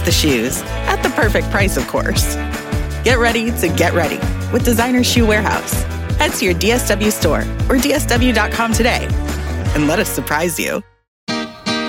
the shoes, at the perfect price, of course. Get ready to get ready with Designer Shoe Warehouse. Head to your DSW store or DSW.com today and let us surprise you.